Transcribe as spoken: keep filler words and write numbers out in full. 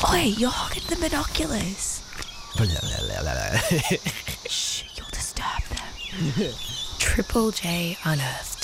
Oi, you're hogging the binoculars. Shh, you'll disturb them. Triple J unearthed